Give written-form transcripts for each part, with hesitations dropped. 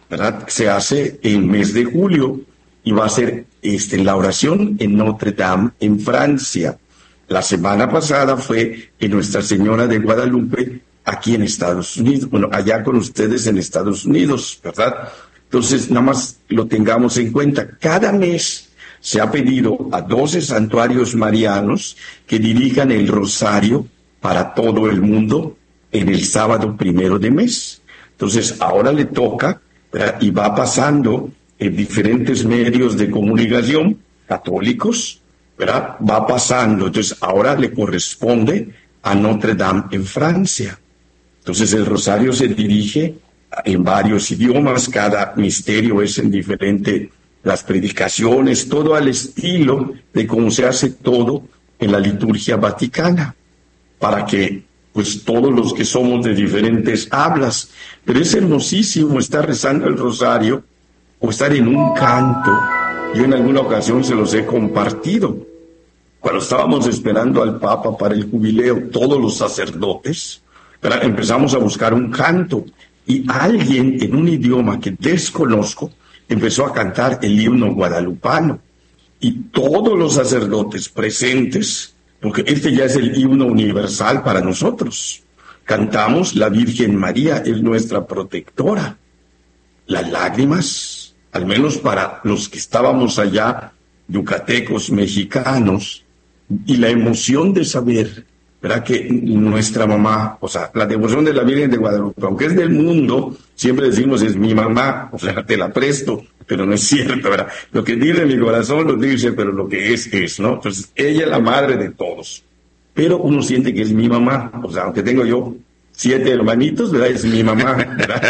¿verdad? Se hace en mes de julio y va a ser la oración en Notre Dame, en Francia. La semana pasada fue en Nuestra Señora de Guadalupe, aquí en Estados Unidos, bueno, allá con ustedes en Estados Unidos, ¿verdad? Entonces, nada más lo tengamos en cuenta. Cada mes se ha pedido a 12 santuarios marianos que dirijan el rosario para todo el mundo en el sábado 1 de mes. Entonces, ahora le toca, ¿verdad? Y va pasando en diferentes medios de comunicación católicos, ¿verdad? Va pasando. Entonces, ahora le corresponde a Notre Dame en Francia. Entonces, el rosario se dirige en varios idiomas, cada misterio es en diferente, las predicaciones, todo al estilo de cómo se hace todo en la liturgia vaticana, para que pues todos los que somos de diferentes hablas, pero es hermosísimo estar rezando el rosario o estar en un canto. Yo en alguna ocasión se los he compartido. Cuando estábamos esperando al Papa para el jubileo, todos los sacerdotes, empezamos a buscar un canto y alguien en un idioma que desconozco empezó a cantar el himno guadalupano y todos los sacerdotes presentes, porque este ya es el himno universal para nosotros, cantamos la Virgen María es nuestra protectora. Las lágrimas, al menos para los que estábamos allá, yucatecos, mexicanos, y la emoción de saber, ¿verdad?, que nuestra mamá, o sea, la devoción de la Virgen de Guadalupe, aunque es del mundo, siempre decimos es mi mamá, o sea, te la presto, pero no es cierto, ¿verdad? Lo que dice mi corazón lo dice, pero lo que es, ¿no? Entonces, ella es la madre de todos, pero uno siente que es mi mamá, o sea, aunque tengo yo 7 hermanitos, ¿verdad? Es mi mamá, ¿verdad?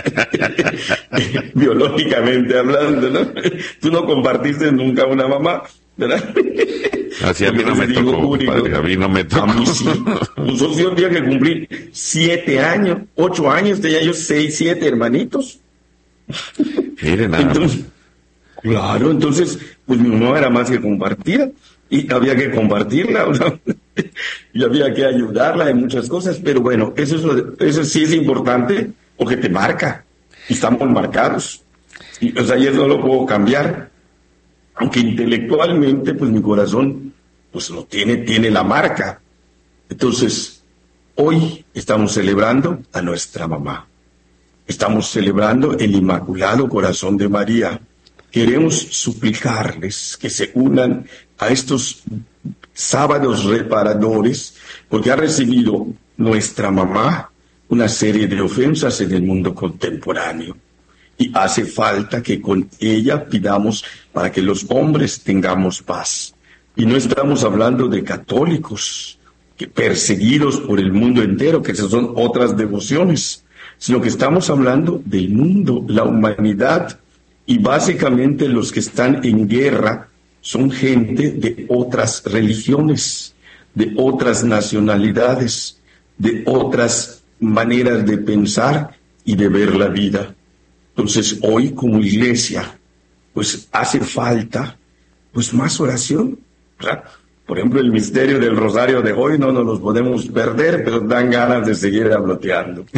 Biológicamente hablando, ¿no? Tú no compartiste nunca una mamá, ¿verdad? Así a mí no me tocó, padre, a mí no me tocó. A mí sí. Nosotros yo tenía que cumplir 7 años, 8 años, tenía yo 6, 7 hermanitos. Mire nada. Entonces, claro, entonces, pues mi mamá era más que compartida, y había que compartirla, ¿no? Y había que ayudarla en muchas cosas, pero bueno, eso sí es importante, porque te marca, y estamos marcados. Y, o sea, yo no lo puedo cambiar. Aunque intelectualmente, pues mi corazón, pues lo tiene la marca. Entonces, hoy estamos celebrando a nuestra mamá. Estamos celebrando el Inmaculado Corazón de María. Queremos suplicarles que se unan a estos sábados reparadores, porque ha recibido nuestra mamá una serie de ofensas en el mundo contemporáneo. Y hace falta que con ella pidamos para que los hombres tengamos paz. Y no estamos hablando de católicos que perseguidos por el mundo entero, que esas son otras devociones, sino que estamos hablando del mundo, la humanidad, y básicamente los que están en guerra son gente de otras religiones, de otras nacionalidades, de otras maneras de pensar y de ver la vida. Entonces, hoy como iglesia, pues hace falta, pues más oración, ¿verdad? Por ejemplo, el misterio del rosario de hoy no nos los podemos perder, pero dan ganas de seguir habloteando.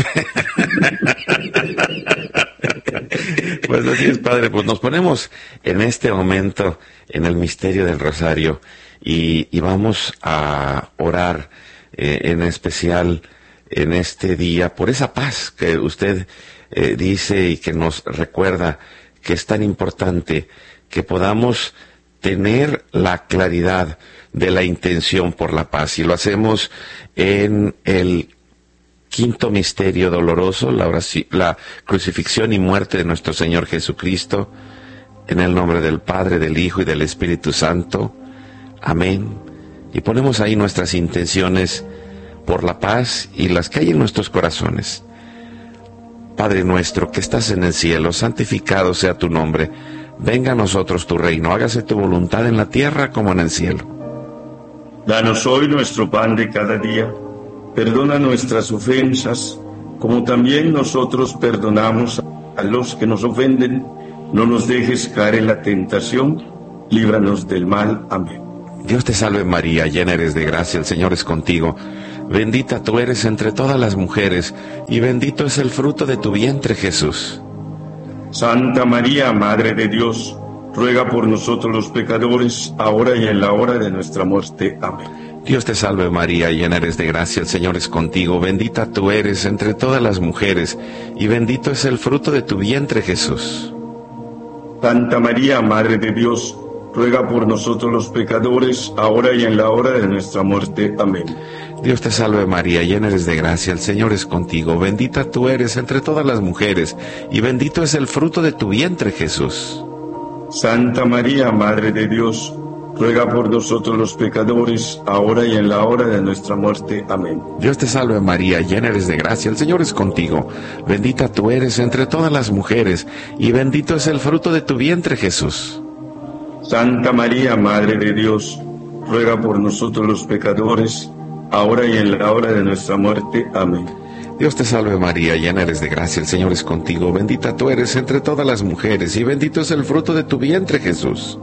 Pues así es, padre, pues nos ponemos en este momento en el misterio del rosario y vamos a orar en especial en este día por esa paz que usted dice y que nos recuerda que es tan importante que podamos tener la claridad de la intención por la paz, y lo hacemos en el quinto misterio doloroso, la crucifixión y muerte de nuestro Señor Jesucristo, en el nombre del Padre, del Hijo y del Espíritu Santo. Amén. Y ponemos ahí nuestras intenciones por la paz y las que hay en nuestros corazones. Padre nuestro que estás en el cielo, santificado sea tu nombre. Venga a nosotros tu reino, hágase tu voluntad en la tierra como en el cielo. Danos hoy nuestro pan de cada día. Perdona nuestras ofensas, como también nosotros perdonamos a los que nos ofenden. No nos dejes caer en la tentación, líbranos del mal. Amén. Dios te salve María, llena eres de gracia, el Señor es contigo. Bendita tú eres entre todas las mujeres, y bendito es el fruto de tu vientre, Jesús. Santa María, Madre de Dios, ruega por nosotros los pecadores, ahora y en la hora de nuestra muerte. Amén. Dios te salve María, llena eres de gracia, el Señor es contigo, bendita tú eres entre todas las mujeres, y bendito es el fruto de tu vientre, Jesús. Santa María, Madre de Dios, ruega por nosotros los pecadores, ahora y en la hora de nuestra muerte. Amén. Dios te salve María, llena eres de gracia, el Señor es contigo, bendita tú eres entre todas las mujeres, y bendito es el fruto de tu vientre, Jesús. Santa María, Madre de Dios, ruega por nosotros los pecadores, ahora y en la hora de nuestra muerte. Amén. Dios te salve María, llena eres de gracia, el Señor es contigo, bendita tú eres entre todas las mujeres, y bendito es el fruto de tu vientre, Jesús. Santa María, Madre de Dios, ruega por nosotros los pecadores, ahora y en la hora de nuestra muerte. Amén. Dios te salve María, llena eres de gracia, el Señor es contigo, bendita tú eres entre todas las mujeres, y bendito es el fruto de tu vientre, Jesús.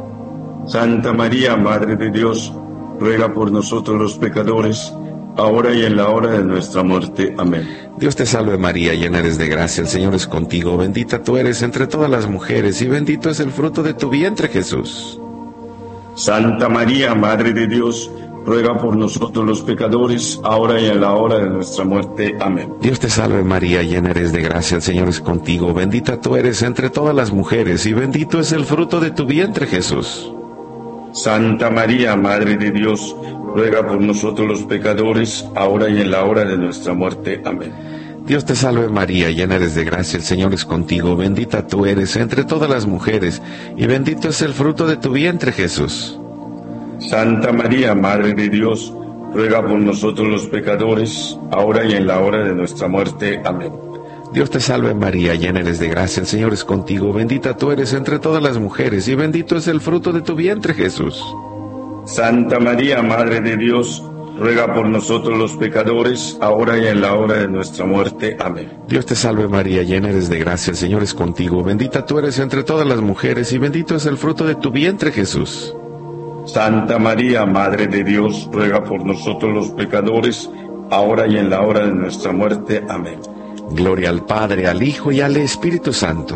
Santa María, Madre de Dios, ruega por nosotros los pecadores, ahora y en la hora de nuestra muerte. Amén. Dios te salve María, llena eres de gracia, el Señor es contigo, bendita tú eres entre todas las mujeres, y bendito es el fruto de tu vientre, Jesús. Santa María, Madre de Dios, ruega por nosotros los pecadores, ahora y en la hora de nuestra muerte. Amén. Dios te salve María, llena eres de gracia, el Señor es contigo, bendita tú eres entre todas las mujeres, y bendito es el fruto de tu vientre, Jesús. Santa María, Madre de Dios, ruega por nosotros los pecadores, ahora y en la hora de nuestra muerte. Amén. Dios te salve María, llena eres de gracia, el Señor es contigo, bendita tú eres entre todas las mujeres, y bendito es el fruto de tu vientre, Jesús. Santa María, Madre de Dios, ruega por nosotros los pecadores, ahora y en la hora de nuestra muerte. Amén. Dios te salve María, llena eres de gracia, el Señor es contigo, bendita tú eres entre todas las mujeres, y bendito es el fruto de tu vientre, Jesús. Santa María, Madre de Dios, ruega por nosotros los pecadores, ahora y en la hora de nuestra muerte. Amén. Dios te salve María, llena eres de gracia, el Señor es contigo, bendita tú eres entre todas las mujeres, y bendito es el fruto de tu vientre, Jesús. Santa María, Madre de Dios, ruega por nosotros los pecadores, ahora y en la hora de nuestra muerte. Amén. Gloria al Padre, al Hijo y al Espíritu Santo.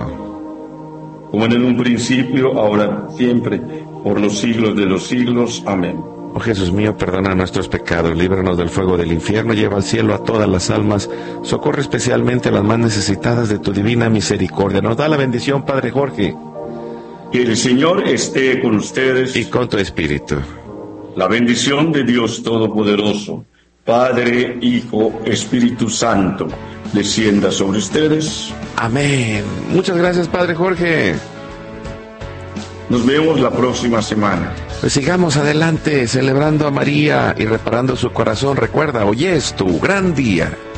Como en un principio, ahora, siempre, por los siglos de los siglos. Amén. Oh Jesús mío, perdona nuestros pecados, líbranos del fuego del infierno, lleva al cielo a todas las almas, socorre especialmente a las más necesitadas de tu divina misericordia. Nos da la bendición, Padre Jorge. Que el Señor esté con ustedes. Y con tu espíritu. La bendición de Dios Todopoderoso, Padre, Hijo, Espíritu Santo, descienda sobre ustedes. Amén. Muchas gracias, Padre Jorge. Nos vemos la próxima semana. Pues sigamos adelante, celebrando a María y reparando su corazón. Recuerda, hoy es tu gran día.